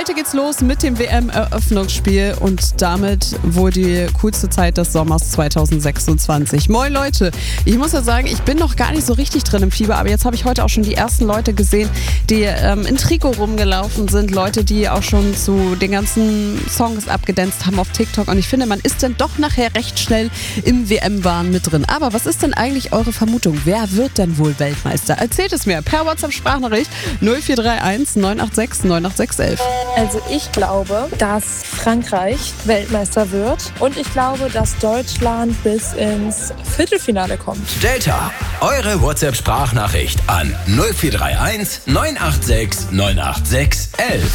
Heute geht's los mit dem WM-Eröffnungsspiel und damit wohl die coolste Zeit des Sommers 2026. Moin Leute, ich muss ja sagen, ich bin noch gar nicht so richtig drin im Fieber, aber jetzt habe ich heute auch schon die ersten Leute gesehen, die in Trikot rumgelaufen sind, Leute, die auch schon zu den ganzen Songs abgedanzt haben auf TikTok und ich finde, man ist dann doch nachher recht schnell im WM-Wahn mit drin. Aber was ist denn eigentlich eure Vermutung? Wer wird denn wohl Weltmeister? Erzählt es mir per WhatsApp-Sprachnachricht 0431 986 98611. Also ich glaube, dass Frankreich Weltmeister wird und ich glaube, dass Deutschland bis ins Viertelfinale kommt. Delta, eure WhatsApp-Sprachnachricht an 0431 986 98611.